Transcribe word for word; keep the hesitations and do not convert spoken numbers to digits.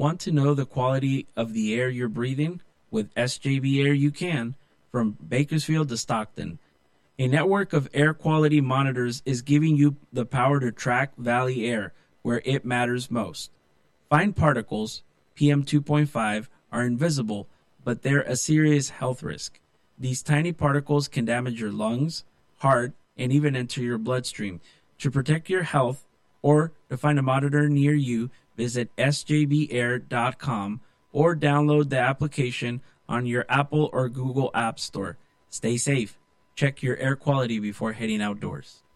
Want to know the quality of the air you're breathing? With S J B Air you can, from Bakersfield to Stockton. A network of air quality monitors is giving you the power to track valley air where it matters most. Fine particles, P M two point five, are invisible, but they're a serious health risk. These tiny particles can damage your lungs, heart, and even enter your bloodstream. To protect your health or to find a monitor near you, visit S J B air dot com or download the application on your Apple or Google App Store. Stay safe. Check your air quality before heading outdoors.